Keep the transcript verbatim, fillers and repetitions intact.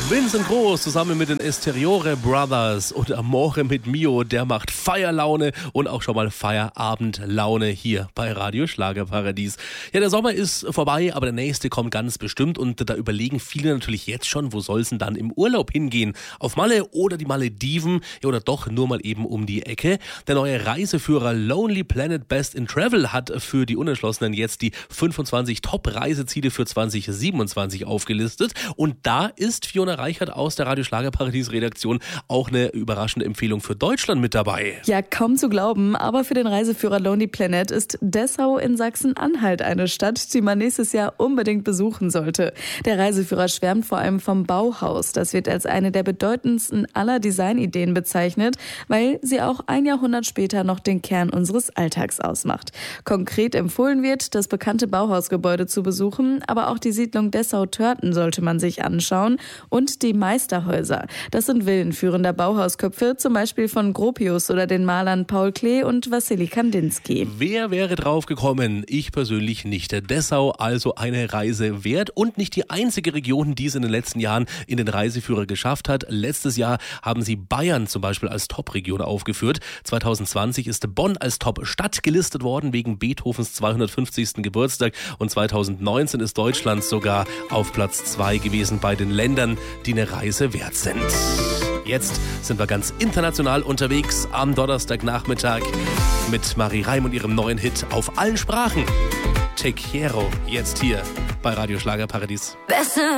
Vincent Groß zusammen mit den Esteriore Brothers und Amore mit Mio, der macht Feierlaune und auch schon mal Feierabendlaune hier bei Radio Schlagerparadies. Ja, der Sommer ist vorbei, aber der nächste kommt ganz bestimmt und da überlegen viele natürlich jetzt schon, wo soll es denn dann im Urlaub hingehen? Auf Malle oder die Malediven ja, oder doch nur mal eben um die Ecke? Der neue Reiseführer Lonely Planet Best in Travel hat für die Unentschlossenen jetzt die fünfundzwanzig Top-Reiseziele für zwanzig siebenundzwanzig aufgelistet und da ist Fiona Reichert aus der Radio Schlagerparadies Redaktion auch eine überraschende Empfehlung für Deutschland mit dabei. Ja, kaum zu glauben, aber für den Reiseführer Lonely Planet ist Dessau in Sachsen-Anhalt eine Stadt, die man nächstes Jahr unbedingt besuchen sollte. Der Reiseführer schwärmt vor allem vom Bauhaus. Das wird als eine der bedeutendsten aller Designideen bezeichnet, weil sie auch ein Jahrhundert später noch den Kern unseres Alltags ausmacht. Konkret empfohlen wird, das bekannte Bauhausgebäude zu besuchen, aber auch die Siedlung Dessau-Törten sollte man sich anschauen und die Meisterhäuser. Das sind Villen führender Bauhausköpfe, zum Beispiel von Gropius oder den Malern Paul Klee und Wassily Kandinsky. Wer wäre drauf gekommen? Ich persönlich nicht. Dessau also eine Reise wert und nicht die einzige Region, die es in den letzten Jahren in den Reiseführer geschafft hat. Letztes Jahr haben sie Bayern zum Beispiel als Top-Region aufgeführt. zwanzig zwanzig ist Bonn als Top-Stadt gelistet worden wegen Beethovens zweihundertfünfzigsten Geburtstag und zwanzig neunzehn ist Deutschland sogar auf Platz zwei gewesen bei den Ländern, die eine Reise wert sind. Jetzt sind wir ganz international unterwegs am Donnerstagnachmittag mit Marie Reim und ihrem neuen Hit auf allen Sprachen. Te quiero, jetzt hier bei Radio Schlagerparadies.